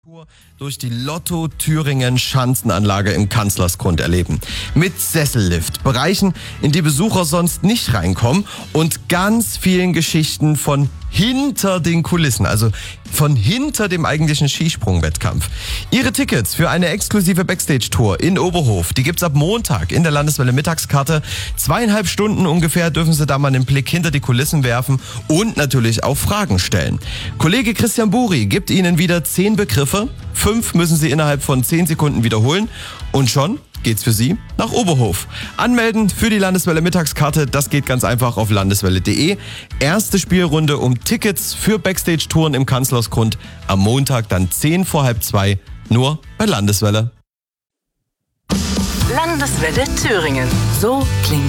durch die Lotto Thüringen Schanzenanlage im Kanzlersgrund erleben. Mit Sessellift, Bereichen, in die Besucher sonst nicht reinkommen und ganz vielen Geschichten von hinter den Kulissen, also von hinter dem eigentlichen Skisprungwettkampf. Ihre Tickets für eine exklusive Backstage-Tour in Oberhof, die gibt's ab Montag in der Landeswelle Mittagskarte. 2,5 Stunden ungefähr dürfen Sie da mal einen Blick hinter die Kulissen werfen und natürlich auch Fragen stellen. Kollege Christian Buri gibt Ihnen wieder 10 Begriffe. 5 müssen Sie innerhalb von 10 Sekunden wiederholen und schon geht's für Sie nach Oberhof. Anmelden für die Landeswelle Mittagskarte, das geht ganz einfach auf landeswelle.de. Erste Spielrunde um Tickets für Backstage-Touren im Kanzlersgrund am Montag dann 1:10 nur bei Landeswelle. Landeswelle Thüringen. So klingt